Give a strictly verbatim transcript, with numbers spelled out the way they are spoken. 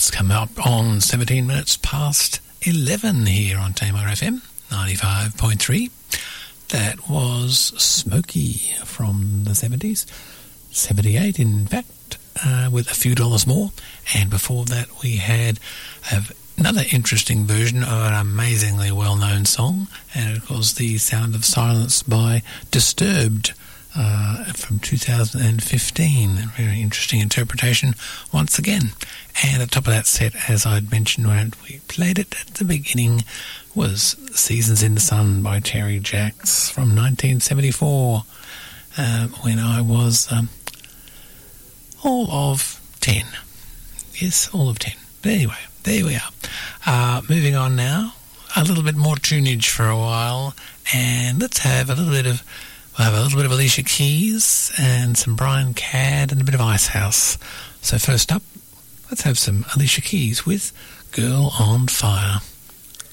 It's come up on seventeen minutes past eleven here on Tamar F M ninety-five point three. That was Smokey from the seventies, seventy-eight in fact, uh, with A Few Dollars More. And before that we had uh, another interesting version of an amazingly well-known song, and it was The Sound of Silence by Disturbed. Uh, from two thousand fifteen. A very interesting interpretation once again. And at the top of that set, as I'd mentioned when we played it at the beginning, was Seasons in the Sun by Terry Jacks from nineteen seventy-four, uh, when I was um, all of ten. Yes, all of ten. But anyway, there we are. Uh, moving on now, a little bit more tunage for a while, and let's have a little bit of We'll have a little bit of Alicia Keys and some Brian Cadd and a bit of Icehouse. So first up, let's have some Alicia Keys with Girl on Fire.